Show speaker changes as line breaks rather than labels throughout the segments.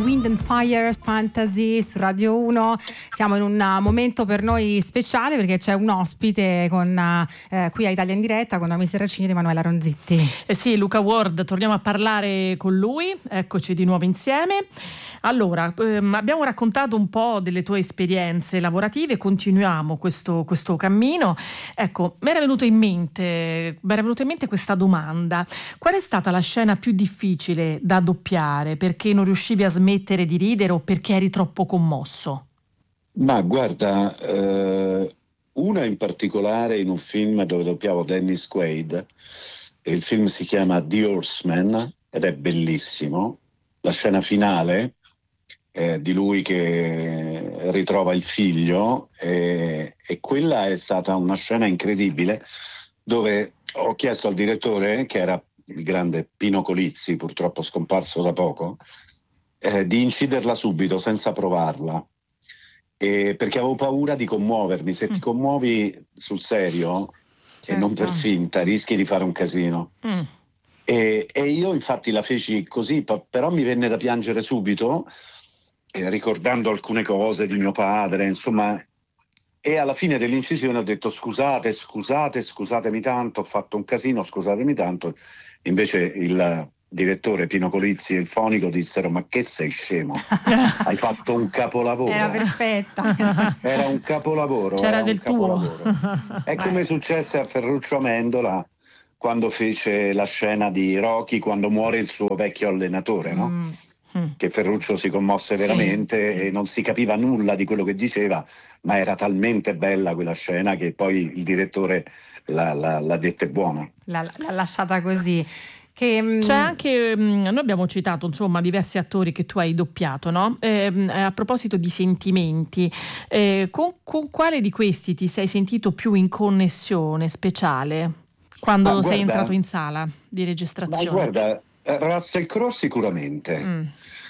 Wind and Fire Fantasy su Radio 1. Siamo in un momento per noi speciale perché c'è un ospite con qui a Italia in diretta con Noemi Serracini ed Emanuela Ronzitti.
Sì, Luca Ward, torniamo a parlare con lui, eccoci di nuovo insieme. Allora, abbiamo raccontato un po' delle tue esperienze lavorative, continuiamo questo cammino. Ecco, mi era venuta in mente questa domanda: qual è stata la scena più difficile da doppiare? Perché non riuscivi a smettere di ridere o perché eri troppo commosso?
Ma guarda, una in particolare in un film dove doppiavo Dennis Quaid, e il film si chiama The Horseman ed è bellissimo. La scena finale di lui che ritrova il figlio e quella è stata una scena incredibile, dove ho chiesto al direttore, che era il grande Pino Colizzi, purtroppo scomparso da poco, di inciderla subito senza provarla, perché avevo paura di commuovermi. Se ti commuovi sul serio e non per finta, rischi di fare un casino. E io infatti la feci così, però mi venne da piangere subito, ricordando alcune cose di mio padre, insomma. E alla fine dell'incisione ho detto scusatemi tanto, ho fatto un casino, scusatemi tanto. Invece il direttore Pino Colizzi e il fonico dissero: ma che sei scemo? Hai fatto un capolavoro.
Era perfetta.
Era un capolavoro.
C'era del tuo.
È come successe a Ferruccio Amendola quando fece la scena di Rocky, quando muore il suo vecchio allenatore, no? Che Ferruccio si commosse veramente e non si capiva nulla di quello che diceva, ma era talmente bella quella scena che poi il direttore l'ha dette buona.
L'ha lasciata così.
C'è anche, noi abbiamo citato insomma diversi attori che tu hai doppiato, no? A proposito di sentimenti, con quale di questi ti sei sentito più in connessione speciale quando sei entrato in sala di registrazione?
Ma guarda, Russell Crowe sicuramente,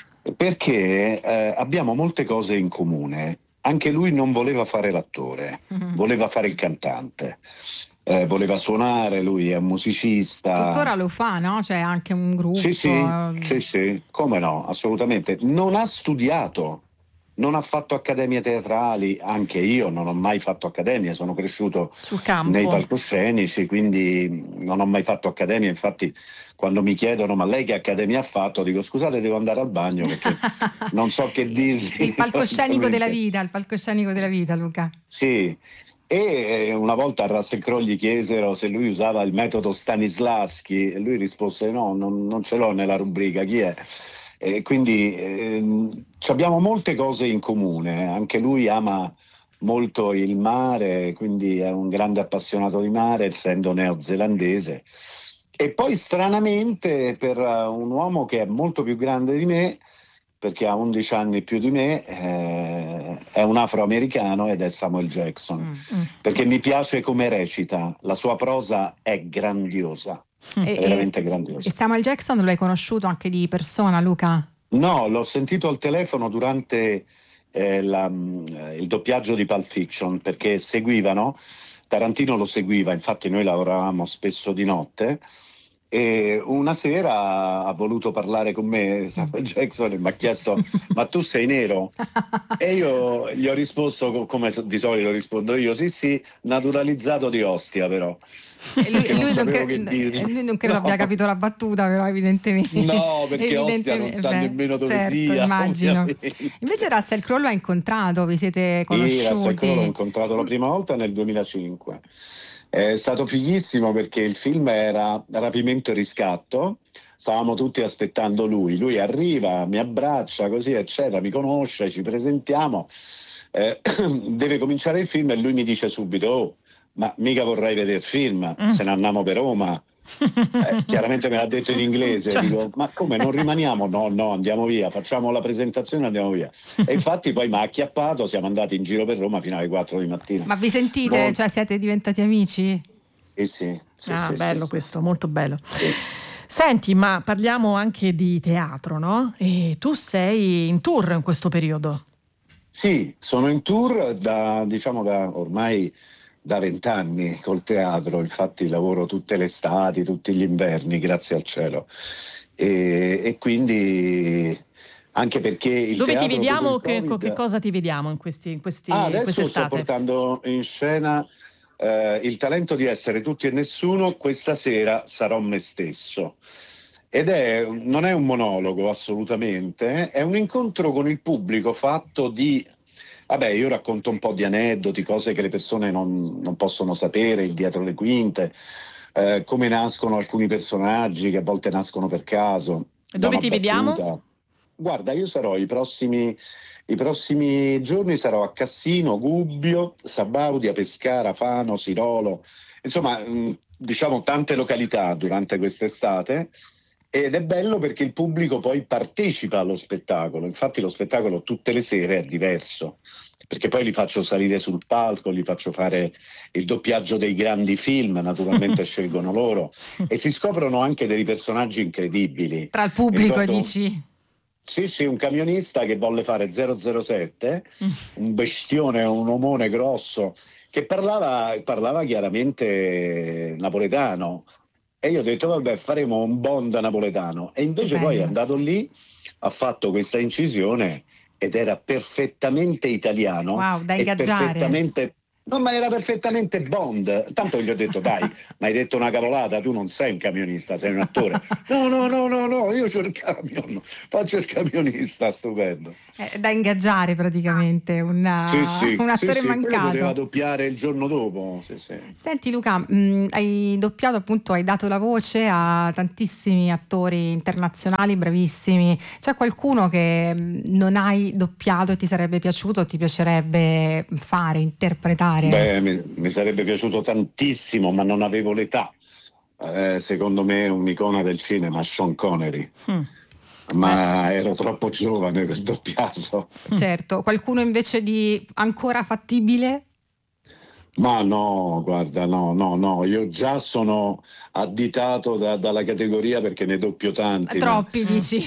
perché abbiamo molte cose in comune. Anche lui non voleva fare l'attore, voleva fare il cantante. Voleva suonare, lui è un musicista.
Tuttora lo fa, no? C'è anche un gruppo.
Sì, come no, assolutamente. Non ha studiato, non ha fatto accademie teatrali, anche io non ho mai fatto accademia, sono cresciuto
sul campo,
nei palcoscenici, quindi non ho mai fatto accademia. Infatti quando mi chiedono ma lei che accademia ha fatto, dico scusate, devo andare al bagno perché non so che dirvi.
Il palcoscenico della vita, Luca.
Sì. E una volta a Russell Crowe gli chiesero se lui usava il metodo Stanislavski e lui rispose no, non ce l'ho nella rubrica, chi è? E quindi abbiamo molte cose in comune. Anche lui ama molto il mare, quindi è un grande appassionato di mare, essendo neozelandese. E poi stranamente, per un uomo che è molto più grande di me, perché ha 11 anni più di me, è un afroamericano ed è Samuel Jackson, perché mi piace come recita, la sua prosa è grandiosa, è veramente grandiosa.
E Samuel Jackson lo hai conosciuto anche di persona, Luca?
No, l'ho sentito al telefono durante il doppiaggio di Pulp Fiction, perché seguivano, Tarantino lo seguiva, infatti noi lavoravamo spesso di notte. E una sera ha voluto parlare con me Samuel Jackson e mi ha chiesto ma tu sei nero? E io gli ho risposto come di solito rispondo io, sì, naturalizzato di Ostia però.
E lui non credo abbia capito la battuta, però evidentemente.
No, perché Ostia non sa nemmeno dove sia.
Immagino. Invece Russell Crowe l'ha incontrato, vi siete conosciuti?
Sì, Russell Crowe l'ho incontrato la prima volta nel 2005. È stato fighissimo perché il film era Rapimento e riscatto, stavamo tutti aspettando lui arriva, mi abbraccia così eccetera, mi conosce, ci presentiamo, deve cominciare il film e lui mi dice subito oh, ma mica vorrei vedere il film, se ne andiamo per Roma. Chiaramente me l'ha detto in inglese, certo. Dico ma come non rimaniamo? No, andiamo via, facciamo la presentazione e andiamo via. E infatti poi mi ha acchiappato, siamo andati in giro per Roma fino alle 4 di mattina.
Ma vi sentite? Cioè siete diventati amici?
Sì,
bello questo, molto bello.
Sì.
Senti, ma parliamo anche di teatro, no? E tu sei in tour in questo periodo.
Sì, sono in tour da ormai da 20 anni col teatro, infatti lavoro tutte le estati, tutti gli inverni, grazie al cielo. E quindi Anche perché il
Dove ti
teatro
vediamo?
dopo il Covid...
Che cosa ti vediamo in
adesso
quest'estate?
sto portando in scena Il talento di essere tutti e nessuno. Questa sera sarò me stesso. Ed non è un monologo assolutamente, è un incontro con il pubblico fatto di... Vabbè, io racconto un po' di aneddoti, cose che le persone non possono sapere, il dietro le quinte, come nascono alcuni personaggi che a volte nascono per caso.
Dove ti vediamo?
Guarda, io sarò i prossimi giorni sarò a Cassino, Gubbio, Sabaudia, Pescara, Fano, Sirolo, insomma, diciamo tante località durante quest'estate. Ed è bello perché il pubblico poi partecipa allo spettacolo. Infatti lo spettacolo tutte le sere è diverso, perché poi li faccio salire sul palco, li faccio fare il doppiaggio dei grandi film, naturalmente scelgono loro, e si scoprono anche dei personaggi incredibili.
Tra il pubblico, dici?
Sì, un camionista che volle fare 007, un bestione, un omone grosso, che parlava chiaramente napoletano. E io ho detto, vabbè, faremo un Bond napoletano. E invece
Stupendo.
poi è andato lì, ha fatto questa incisione ed era perfettamente italiano.
Wow, da
e
ingaggiare.
No, ma era perfettamente Bond. Tanto gli ho detto, dai, ma hai detto una cavolata, tu non sei un camionista, sei un attore. No, io c'ho il camion, faccio il camionista, stupendo.
Da ingaggiare praticamente, un attore mancato.
Quello poteva doppiare il giorno dopo. Sì.
Senti Luca, hai doppiato, appunto, hai dato la voce a tantissimi attori internazionali bravissimi. C'è qualcuno che non hai doppiato e ti sarebbe piaciuto, ti piacerebbe fare, interpretare?
Beh, mi sarebbe piaciuto tantissimo, ma non avevo l'età. Secondo me è un'icona del cinema, Sean Connery. Ma ero troppo giovane per doppiarlo.
Certo, qualcuno invece di ancora fattibile?
Ma no, guarda, no, io già sono additato dalla categoria perché ne doppio tanti.
Troppi, dici?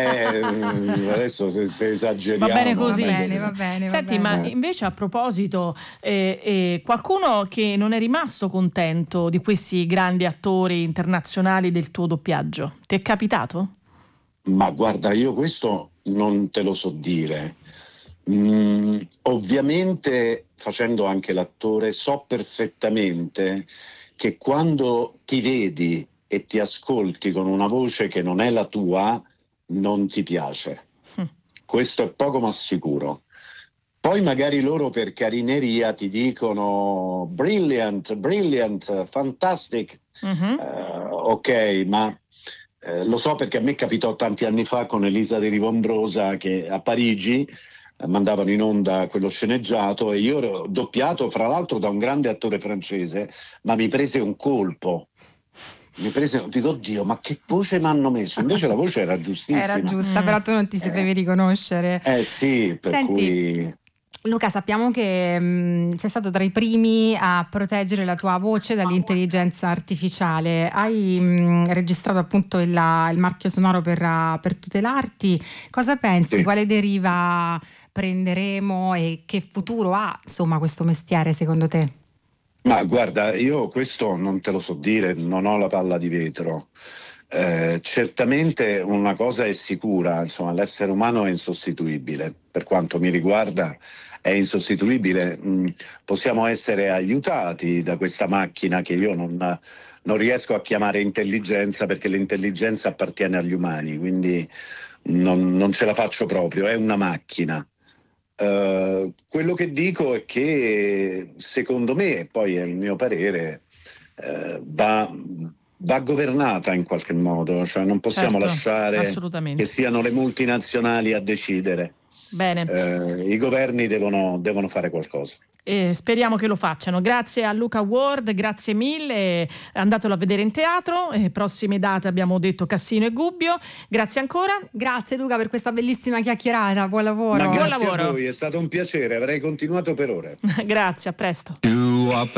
Adesso se esageriamo.
Va bene così.
Va bene.
Senti, ma invece a proposito, qualcuno che non è rimasto contento di questi grandi attori internazionali del tuo doppiaggio, ti è capitato?
Ma guarda, io questo non te lo so dire. Ovviamente, facendo anche l'attore, so perfettamente che quando ti vedi e ti ascolti con una voce che non è la tua, non ti piace. Questo è poco ma sicuro. Poi magari loro per carineria ti dicono brilliant, fantastic. Ok, ma lo so perché a me capitò tanti anni fa con Elisa di Rivombrosa, che a Parigi mandavano in onda quello sceneggiato e io ero doppiato fra l'altro da un grande attore francese, ma mi prese un colpo. Dico, oddio, ma che voce mi hanno messo? Invece la voce era giustissima.
Era giusta, però tu non ti sapevi riconoscere.
Sì, per
Senti,
cui...
Luca, sappiamo che sei stato tra i primi a proteggere la tua voce dall'intelligenza artificiale. Hai registrato appunto il marchio sonoro per tutelarti. Cosa pensi?
Sì.
Quale deriva prenderemo e che futuro ha, insomma, questo mestiere secondo te?
Ma guarda, io questo non te lo so dire, non ho la palla di vetro. Certamente una cosa è sicura, insomma, l'essere umano è insostituibile. Per quanto mi riguarda è insostituibile. Possiamo essere aiutati da questa macchina che io non riesco a chiamare intelligenza, perché l'intelligenza appartiene agli umani, quindi non ce la faccio proprio, è una macchina. Quello che dico è che secondo me, poi è il mio parere, va governata in qualche modo, cioè non possiamo lasciare che siano le multinazionali a decidere.
Bene.
I governi devono fare qualcosa.
Speriamo che lo facciano. Grazie a Luca Ward, grazie mille, andatelo a vedere in teatro, prossime date abbiamo detto Cassino e Gubbio. Grazie ancora.
Grazie Luca per questa bellissima chiacchierata, buon lavoro.
Ma
buon
grazie
lavoro.
a voi, è stato un piacere, avrei continuato per ore.
Grazie, a presto.